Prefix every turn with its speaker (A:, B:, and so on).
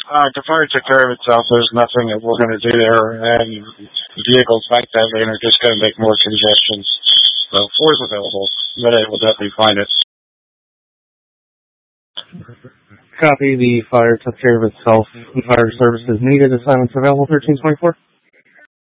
A: The fire took care of itself. There's nothing that we're going to do there, and the vehicles back that lane are just going to make more congestion. So, four's available. But I will definitely find it.
B: Copy. The fire took care of itself. Fire services needed. Assignments available 1324.